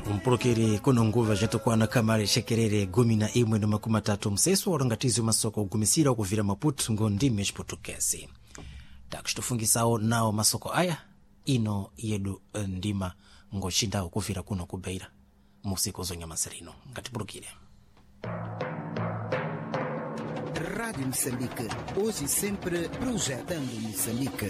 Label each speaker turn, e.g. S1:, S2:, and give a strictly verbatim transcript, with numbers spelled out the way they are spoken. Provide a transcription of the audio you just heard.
S1: umpulukiri kuno nguva jatukwana kamali shekerere gumi na imwe na makumi atatu mseso warangatizi masoko ugumisira kuvira Maputo ngo ndime chiputukezi takushitufungisawo nawo masoko aya ino yedu ndima ngo chindawo kuvira kuno kubeira musiko zonyamasirino ngatipulukire.
S2: Rádio Moçambique, hoje e sempre projetando Moçambique.